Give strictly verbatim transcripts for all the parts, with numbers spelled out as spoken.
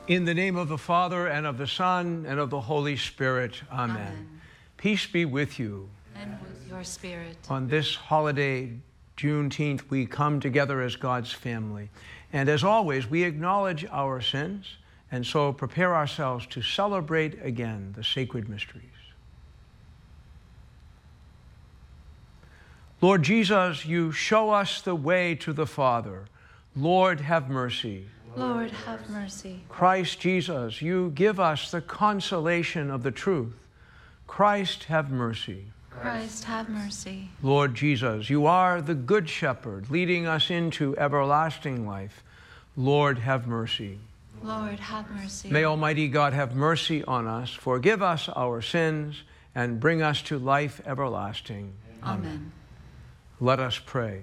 In the name of the Father, and of the Son, and of the Holy Spirit. Amen. Amen. Peace be with you. And with your spirit. On this holiday, Juneteenth, we come together as God's family. And as always, we acknowledge our sins, and so prepare ourselves to celebrate again the sacred mysteries. Lord Jesus, you show us the way to the Father. Lord, have mercy. Lord, have mercy. Christ Jesus, you give us the consolation of the truth. Christ, have mercy. Christ, have mercy. Lord Jesus, you are the Good Shepherd, leading us into everlasting life. Lord, have mercy. Lord, have mercy. May Almighty God have mercy on us, forgive us our sins, and bring us to life everlasting. Amen. Let us pray.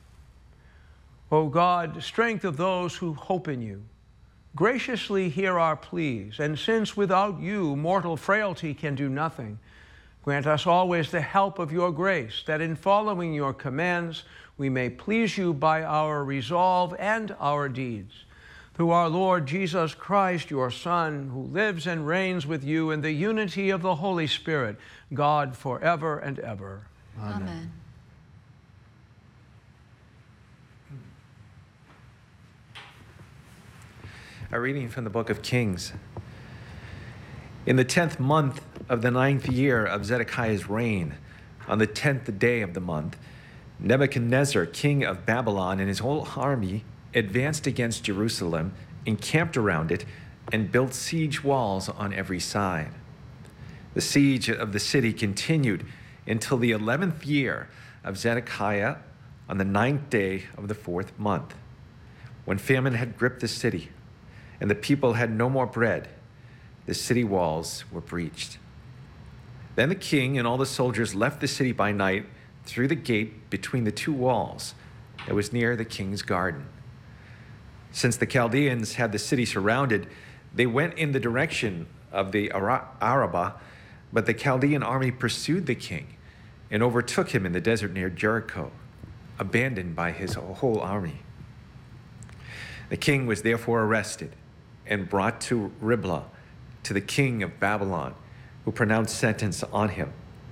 O God, strength of those who hope in you, graciously hear our pleas, and since without you mortal frailty can do nothing, grant us always the help of your grace, that in following your commands we may please you by our resolve and our deeds. Through our Lord Jesus Christ, your Son, who lives and reigns with you in the unity of the Holy Spirit, God forever and ever. Amen. Amen. A reading from the book of Kings. In the tenth month of the ninth year of Zedekiah's reign, on the tenth day of the month, Nebuchadnezzar, king of Babylon, and his whole army advanced against Jerusalem, encamped around it, and built siege walls on every side. The siege of the city continued until the eleventh year of Zedekiah, on the ninth day of the fourth month, when famine had gripped the city, and the people had no more bread. The city walls were breached. Then the king and all the soldiers left the city by night through the gate between the two walls that was near the king's garden. Since the Chaldeans had the city surrounded, they went in the direction of the Arabah, but the Chaldean army pursued the king and overtook him in the desert near Jericho, abandoned by his whole army. The king was therefore arrested and brought to Riblah, to the king of Babylon, who pronounced sentence on him.